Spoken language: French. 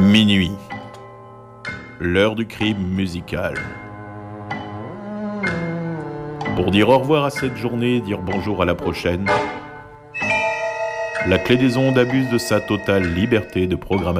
Minuit. L'heure du crime musical. Pour dire au revoir à cette journée et dire bonjour à la prochaine, la Clé des Ondes abuse de sa totale liberté de programmation.